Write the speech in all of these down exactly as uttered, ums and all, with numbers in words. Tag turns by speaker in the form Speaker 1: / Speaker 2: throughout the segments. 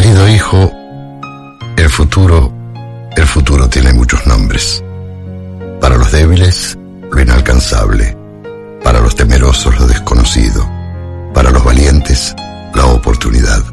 Speaker 1: Querido hijo, el futuro, el futuro tiene muchos nombres. Para los débiles, lo inalcanzable. Para los temerosos, lo desconocido. Para los valientes, la oportunidad.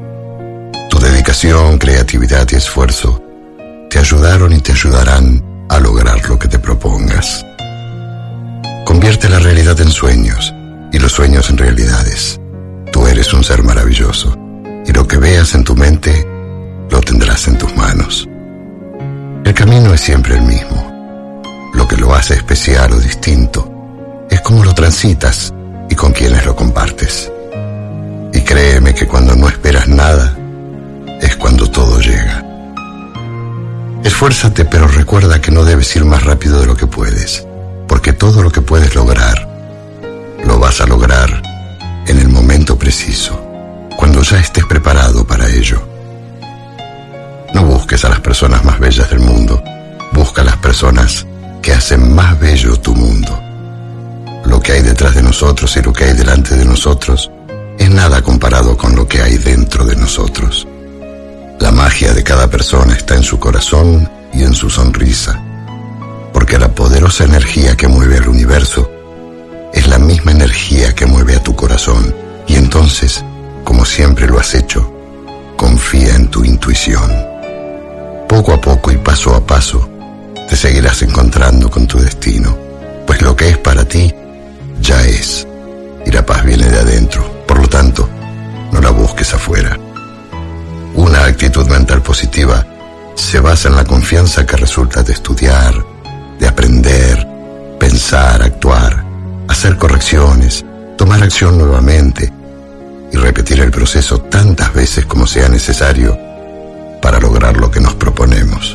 Speaker 1: Tu dedicación, creatividad y esfuerzo te ayudaron y te ayudarán a lograr lo que te propongas. Convierte la realidad en sueños y los sueños en realidades. Tú eres un ser maravilloso y lo que veas en tu mente lo tendrás en tus manos. El camino es siempre el mismo. Lo que lo hace especial o distinto es cómo lo transitas y con quienes lo compartes. Y créeme que cuando no esperas nada es cuando todo llega. Esfuérzate, pero recuerda que no debes ir más rápido de lo que puedes, porque todo lo que puedes lograr lo vas a lograr en el momento preciso, cuando ya estés preparado para ello. No busques a las personas más bellas del mundo, busca a las personas que hacen más bello tu mundo. Lo que hay detrás de nosotros y lo que hay delante de nosotros es nada comparado con lo que hay dentro de nosotros. La magia de cada persona está en su corazón y en su sonrisa, porque la poderosa energía que mueve al universo es la misma energía que mueve a tu corazón. Y entonces, como siempre lo has hecho, confía en tu intuición. Poco a poco y paso a paso, te seguirás encontrando con tu destino, pues lo que es para ti, ya es, y la paz viene de adentro. Por lo tanto, no la busques afuera. Una actitud mental positiva se basa en la confianza que resulta de estudiar, de aprender, pensar, actuar, hacer correcciones, tomar acción nuevamente y repetir el proceso tantas veces como sea necesario para lograr lo que nos proponemos.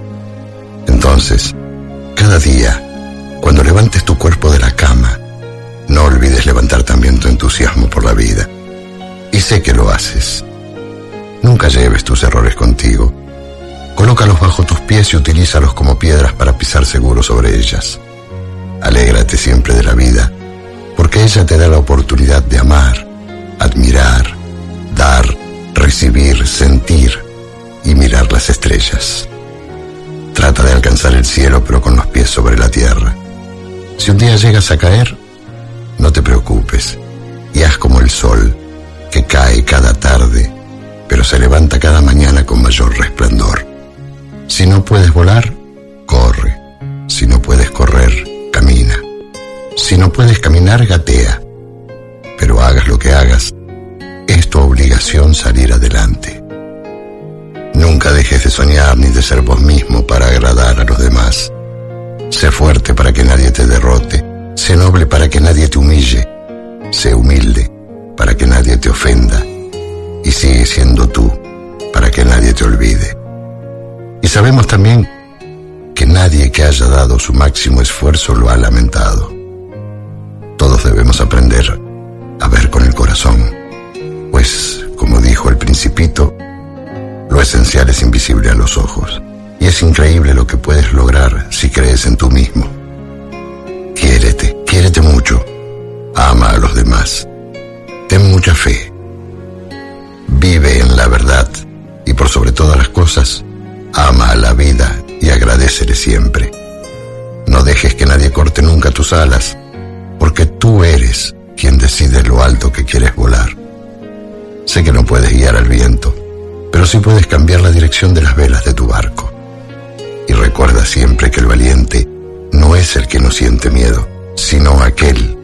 Speaker 1: Entonces, cada día, cuando levantes tu cuerpo de la cama, no olvides levantar también tu entusiasmo por la vida. Y sé que lo haces. Nunca lleves tus errores contigo. Colócalos bajo tus pies y utilízalos como piedras para pisar seguro sobre ellas. Alégrate siempre de la vida, porque ella te da la oportunidad de amar, admirar, dar, recibir, sentir y mirar las estrellas. Trata de alcanzar el cielo, pero con los pies sobre la tierra. Si un día llegas a caer, no te preocupes y haz como el sol, que cae cada tarde, pero se levanta cada mañana con mayor resplandor. Si no puedes volar, corre. Si no puedes correr, camina. Si no puedes caminar, gatea. Pero hagas lo que hagas, es tu obligación salir adelante. Nunca dejes de soñar ni de ser vos mismo para agradar a los demás. Sé fuerte para que nadie te derrote. Sé noble para que nadie te humille. Sé humilde para que nadie te ofenda. Y sigue siendo tú para que nadie te olvide. Y sabemos también que nadie que haya dado su máximo esfuerzo lo ha lamentado. Todos debemos aprender a ver con el corazón, pues, como dijo el Principito, lo esencial es invisible a los ojos, y es increíble lo que puedes lograr si crees en tú mismo. Quiérete, quiérete mucho, ama a los demás, ten mucha fe, vive en la verdad y por sobre todas las cosas, ama a la vida y agradécele siempre. No dejes que nadie corte nunca tus alas, porque tú eres quien decide lo alto que quieres volar. Sé que no puedes guiar al viento, pero sí puedes cambiar la dirección de las velas de tu barco. Y recuerda siempre que el valiente no es el que no siente miedo, sino aquel